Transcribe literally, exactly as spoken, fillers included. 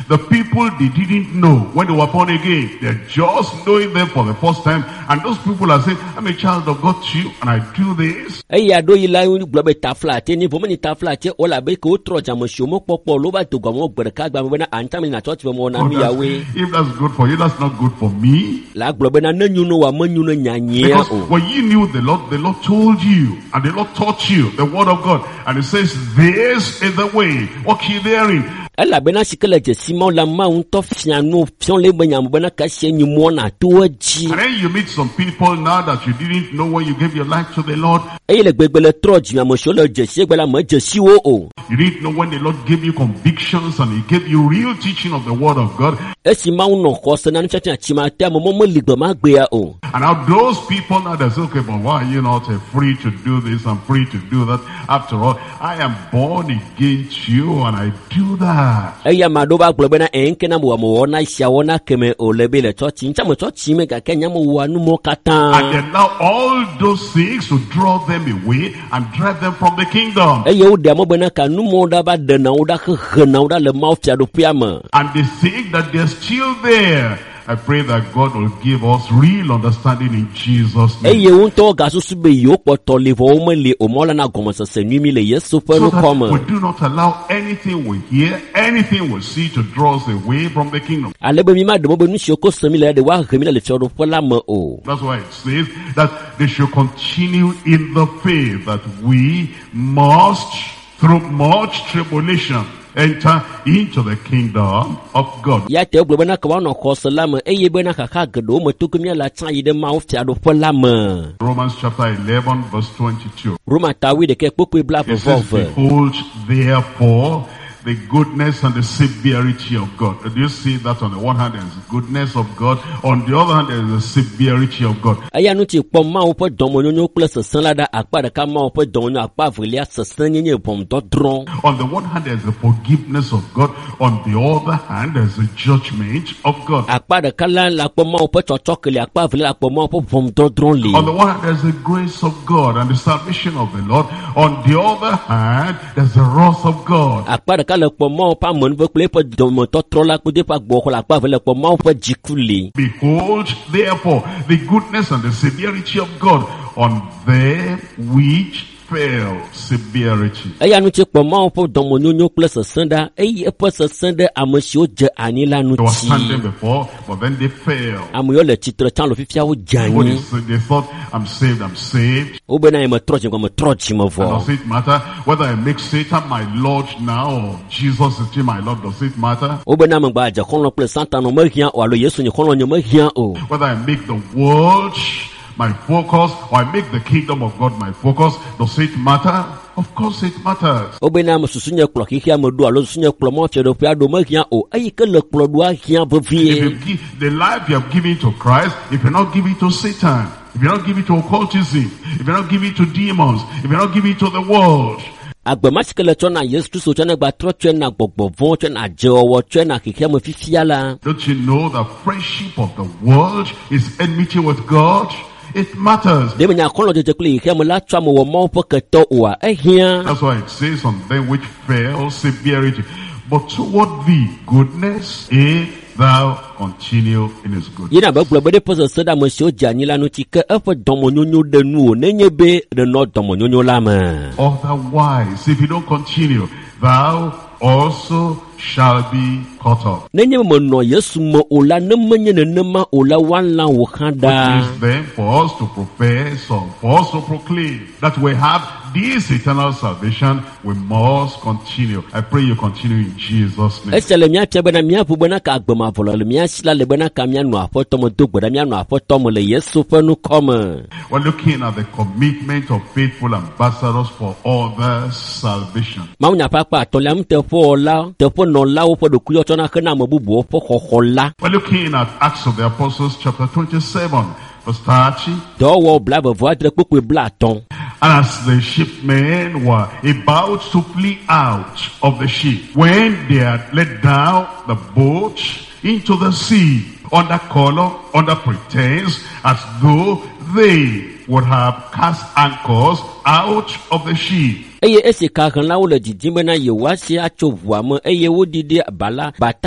The people they didn't know when they were born again, they're just knowing them for the first time. And those people are saying, I'm a child of God too, and I do this. Eya do ila globe taflate ni pomani taflate ola be ko tro jamo shomo popo lo ba to gomo gberka gba me na antami na church mo na mi yawe. If that's good for you, that's not good for me. La globe na nanyu no wa manyu no nyanye. Because when you knew the Lord, the Lord told you, and the Lord taught you the word of God, and it says, this is the way, walk ye therein. Ela bena sikele je simon la ma un to fianu fion le benyam bena ka se nyumo na to ji. And then you meet some people now that you didn't know when you gave your life to the Lord. E le gbegbele troji ma mo so le je se gbela mo je si wo o. You didn't know when the Lord gave you convictions and he gave you real teaching of the word of God. E si ma un no ko se na ncha chi ma te mo mo ligbe ma gbe ya o. And now those people now they say, okay, but why are you not uh, free to do this and free to do that? After all, I am born again too, and I do that. Eya madoba globe na enke na mo mo na sia wona keme o lebe le church ncha mo church me ka kenya mo wanu mo katan. And then now all those things to draw them away and drive them from the kingdom. Eya o de mo bena ka nu mo da ba de na o da khe na o da le ma ofia do piama. And they think that they're still there. I pray that God will give us real understanding in Jesus' name. Eye un to ga susu be yo poto le vo mo le o mo la na gomo se nu mi le yesu pe no come. We do not allow anything we hear, anything we see to draw us away from the kingdom. Ale be mi ma de mo be nu shoko semi le de wa remi le fi odo pola mo o. That's why it says that they should continue in the faith, that we must through much tribulation enter into the kingdom of God. Ya te globe na ka no ko salama eye be na ka ka gedo mo tukumi la tan yi de ma ofia do pola mo. Romans chapter eleven verse twenty-two. Roma tawi de ke popo bla It says, behold therefore the goodness and the severity of God. Do you see that? On the one hand, there is the goodness of God. On the other hand, there is the severity of God. Aya nu ti pom ma opo domo nyo plus san da akpa de ka ma opo domo nyo akpa vrilia san nyenye pom do dron. On the one hand, there is the forgiveness of God. On the other hand, there is the judgment of God. Akpa de kala la pom ma opo chochokele akpa vrilia pom ma opo pom do dron li. On the one hand, there is the grace of God and the salvation of the Lord. On the other hand, there is the wrath of God. Akpa de le pomo pa mon ve kle po domo to trola ku de pa gbo ko la pa ve le pomo po jikuli. Behold therefore the goodness and the severity of God on them which fell. Severity. Eya nu ti pomo po domo nyonyo plus sanda eye po sanda amosio je anila nu ti. They were standing before, but then they fell. Amoyo le titre chan lo fifia wo jani. They thought, I'm saved, I'm saved. Obe na e mo trochi ko mo trochi mo vo. Does it matter whether I make Satan my Lord now or Jesus is still my Lord? Does it matter? Obe na mo gba ja kon lo plus Satan no mo hian o alo Yesu ni kon lo nyo mo hian o. Whether I make the world my focus or I make the kingdom of God my focus, does it matter? Of course it matters. Obe na mo susunye klo ki hian mo do alo susunye klo mo fe do pe do mo hian o ayi ke le klo do hian vo vie. If you give the life you have given to Christ, if you're not giving to Satan, if you're not giving to occultism, if you're not giving to demons, if you're not giving to the world, agbe masikele chona Yesu Kristo chona gba tro chona gbogbo von chona jewo chona kike mo fifia la. Don't you know the friendship of the world is enmity with God? It matters. De benya konlo je kle ke mo la twa mo wo mo po keto wa ehia. That's why it says on them which fell severity, but toward thee goodness if thou continue in his good. Yina ba glo bede poso sada mo sio jani la no ti ke e fo domo nyonyo de nu o nenye be de no domo nyonyo la ma. Otherwise, if you don't continue, thou also shall be cut off. Nenye mo no Yesu mo ola ne menye ne nema ola wan la wo khada. It is then for us to profess or for us to proclaim that we have this eternal salvation, we must continue. I pray you continue in Jesus' name. Esele mia tebe na mia pu bena ka agbema volo le mia sila le bena ka mia no apoto mo dogbo da mia no apoto mo le Yesu fe nu come. We're looking at the commitment of faithful ambassadors for others' salvation. Ma unya papa to lam te fo la te fo no la wo fo do kuyo chona kana mo bubu fo khokhola. We're looking at Acts of the Apostles chapter twenty-seven verse thirty. Do wo bla be vo atre popo bla ton. And as the shipmen were about to flee out of the ship, when they had let down the boat into the sea, under color, under pretense, as though they would have cast anchors out of the ship. Eye ese ka kan lawo le didimbe na ye wa se acho vuamo eye wo dide bala bata